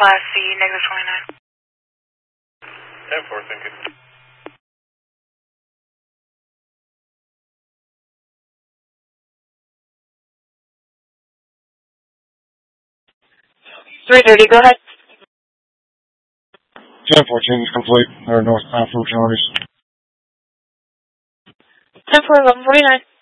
Class C, negative 29. 10-4, thank you. $330, go ahead. 10-4, change is complete. Or northbound for Chargers. 10-4, 1149.